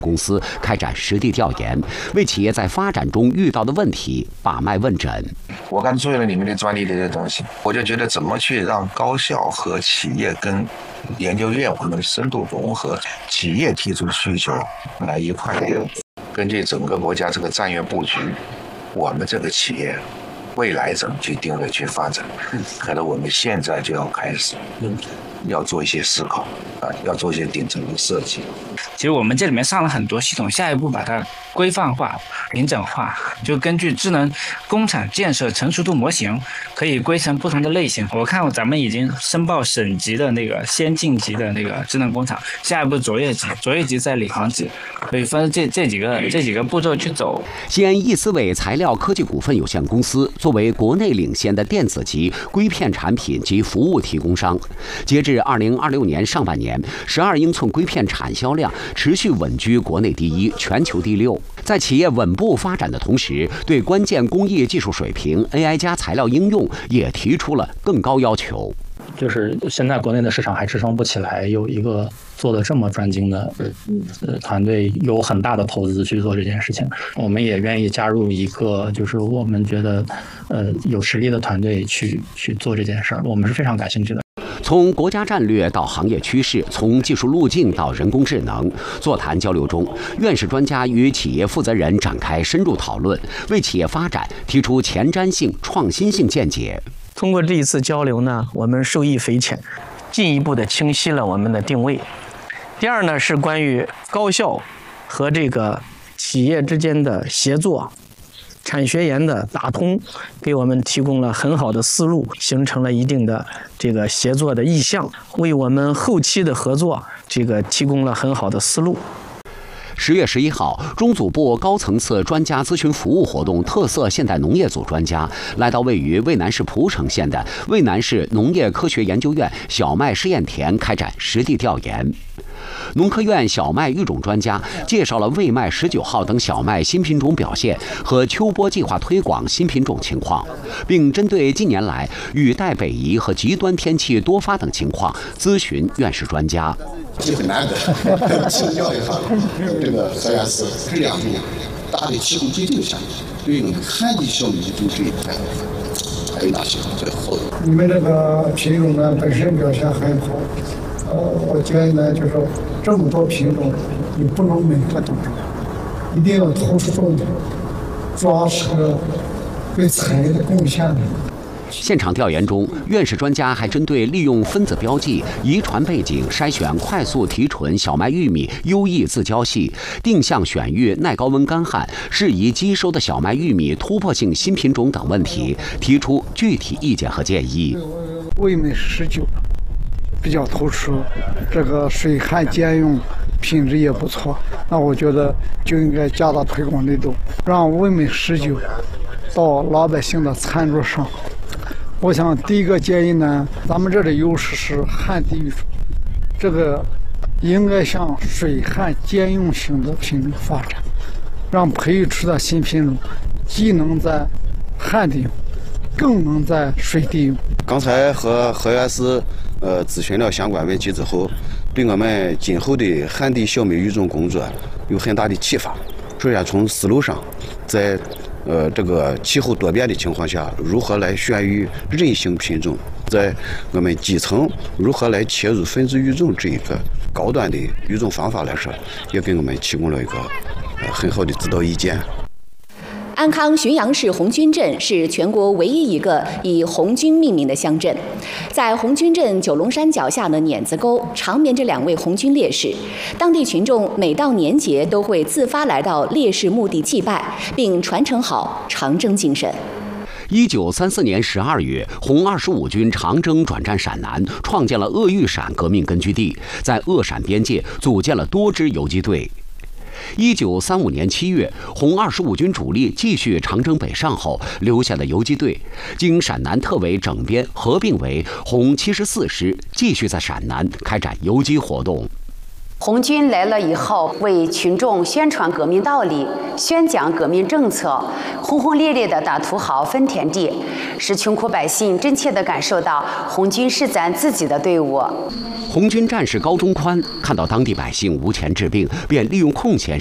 公司开展实地调研，为企业在发展中遇到的问题把脉问诊。 我刚注意了你们的专利这些东西，我就觉得怎么去让高校和企业跟研究院我们深度融合，企业提出需求来一块的，根据整个国家这个战略布局，我们这个企业未来怎么去定位去发展，可能我们现在就要开始要做一些思考要做一些顶层的设计。 其实我们这里面上了很多系统，下一步把它规范化、平整化，就根据智能工厂建设成熟度模型，可以归成不同的类型。我看咱们已经申报省级的那个先进级的那个智能工厂，下一步卓越级在领航级，所以分这几个步骤去走。 西安易思伟材料科技股份有限公司作为国内领先的电子级硅片产品及服务提供商，截至2026年上半年，12英寸硅片产销量持续稳居国内第一、全球第6。在企业稳步发展的同时，对关键工艺技术水平、AI 加材料应用也提出了更高要求。 就是现在国内的市场还支撑不起来，有一个做的这么专精的团队，有很大的投资去做这件事情。我们也愿意加入一个，就是我们觉得有实力的团队去做这件事儿，我们是非常感兴趣的。 从国家战略到行业趋势，从技术路径到人工智能，座谈交流中，院士专家与企业负责人展开深入讨论，为企业发展提出前瞻性、创新性见解。 通过这一次交流呢，我们受益匪浅，进一步的清晰了我们的定位。第二呢，是关于高校和这个企业之间的协作。产学研的打通，给我们提供了很好的思路，形成了一定的这个协作的意向，为我们后期的合作这个提供了很好的思路。 10月11号，中组部高层次专家咨询服务活动特色现代农业组专家来到位于渭南市蒲城县的渭南市农业科学研究院小麦试验田开展实地调研。农科院小麦育种专家介绍了魏麦19号等小麦新品种表现和秋播计划推广新品种情况，并针对近年来雨带北移和极端天气多发等情况咨询院士专家。 这很难得，请教一下这个何院士，这两种大的气候基定项目对我们旱地效益种这一块还有哪些这个后头？ 你们这个品种呢本身表现很好。我建议呢，就是说这么多品种，你不能每个都种，一定要突出重点，抓这个对产业的贡献的。 现场调研中，院士专家还针对利用分子标记、遗传背景筛选快速提纯小麦玉米优异自交系、定向选育耐高温干旱、适宜机收的小麦玉米突破性新品种等问题，提出具体意见和建议。 魏美19。比较突出，这个水旱兼用，品质也不错。那我觉得就应该加大推广力度，让魏美19到老百姓的餐桌上。我想第一个建议呢，咱们这里优势是旱地育种，这个应该向水旱兼用型的品种发展，让培育出的新品种既能在旱地用，更能在水地用。 刚才和何院士咨询了相关问题之后，对我们今后的旱地小麦育种工作有很大的启发。首先从思路上，在这个气候多变的情况下，如何来选育韧性品种，在我们基层如何来切入分子育种这一个高端的育种方法来说，也给我们提供了一个很好的指导意见。 安康浔阳市红军镇是全国唯一一个以红军命名的乡镇，在红军镇九龙山脚下的碾子沟长眠着2位红军烈士，当地群众每到年节都会自发来到烈士墓地祭拜，并传承好长征精神。 1934年12月，红25军长征转战陕南，创建了鄂豫陕革命根据地，在鄂陕边界组建了多支游击队。1935年7月，红25军主力继续长征北上后，留下的游击队经陕南特委整编合并为红74师，继续在陕南开展游击活动。 红军来了以后，为群众宣传革命道理，宣讲革命政策，轰轰烈烈地打土豪分田地，使穷苦百姓真切地感受到红军是咱自己的队伍。 红军战士高中宽看到当地百姓无钱治病，便利用空闲